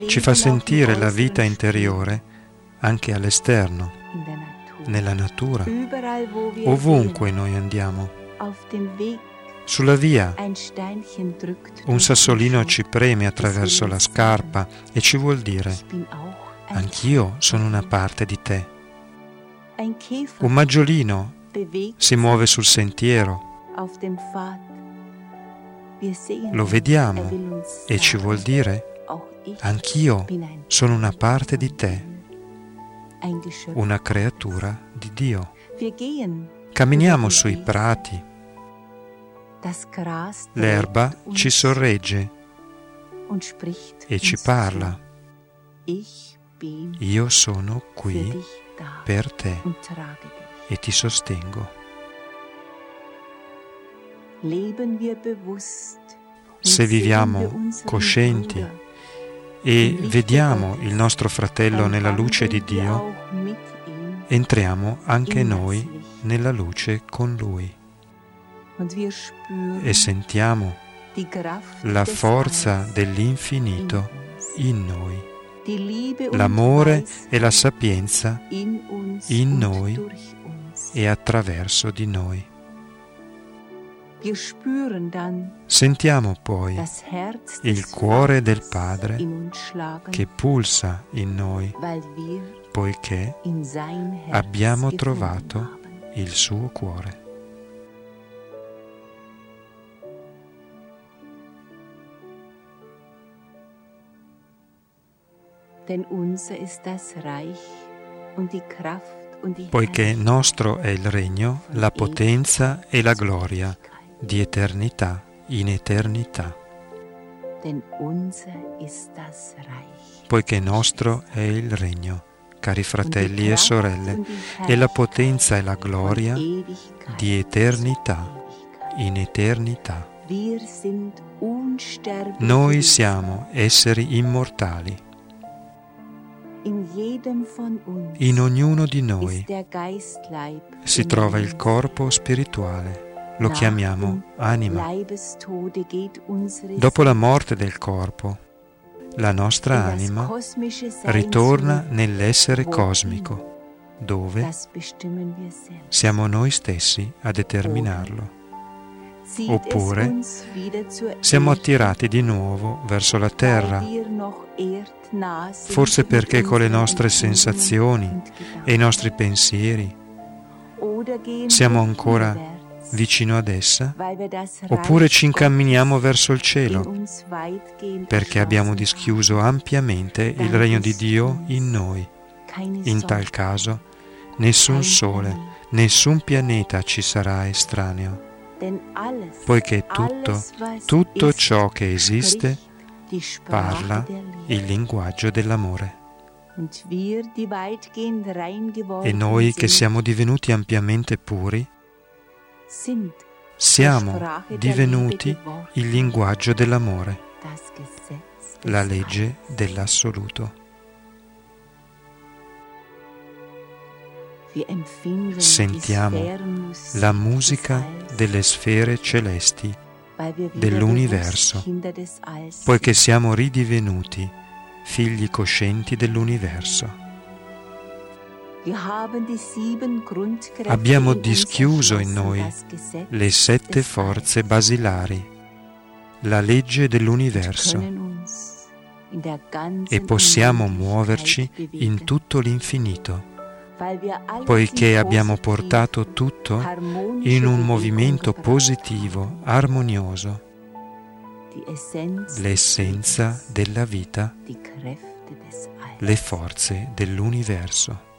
ci fa sentire la vita interiore anche all'esterno, nella natura, ovunque noi andiamo. Sulla via un sassolino ci preme attraverso la scarpa e ci vuol dire: anch'io sono una parte di te. Un maggiolino si muove sul sentiero, lo vediamo e ci vuol dire: anch'io sono una parte di te, una creatura di Dio. Camminiamo sui prati, l'erba ci sorregge e ci parla: io sono qui per te e ti sostengo. Se viviamo coscienti e vediamo il nostro fratello nella luce di Dio, entriamo anche noi nella luce con Lui e sentiamo la forza dell'infinito in noi, l'amore e la sapienza in noi e attraverso di noi. Sentiamo poi il cuore del Padre che pulsa in noi, poiché abbiamo trovato il suo cuore. Poiché nostro è il regno, la potenza e la gloria di eternità in eternità. Poiché nostro è il regno, cari fratelli e sorelle, e la potenza e la gloria di eternità in eternità. Noi siamo esseri immortali. In ognuno di noi si trova il corpo spirituale. Lo chiamiamo anima. Dopo la morte del corpo, la nostra anima ritorna nell'essere cosmico, dove siamo noi stessi a determinarlo. Oppure siamo attirati di nuovo verso la terra, forse perché con le nostre sensazioni e i nostri pensieri siamo ancora vicino ad essa, oppure ci incamminiamo verso il cielo, perché abbiamo dischiuso ampiamente il regno di Dio in noi. In tal caso, nessun sole, nessun pianeta ci sarà estraneo, poiché tutto ciò che esiste parla il linguaggio dell'amore. E noi che siamo divenuti ampiamente puri, siamo divenuti il linguaggio dell'amore, la legge dell'assoluto. Sentiamo la musica delle sfere celesti dell'universo, poiché siamo ridivenuti figli coscienti dell'universo. Abbiamo dischiuso in noi le 7 forze basilari, la legge dell'universo, e possiamo muoverci in tutto l'infinito, poiché abbiamo portato tutto in un movimento positivo, armonioso, l'essenza della vita, le forze dell'universo.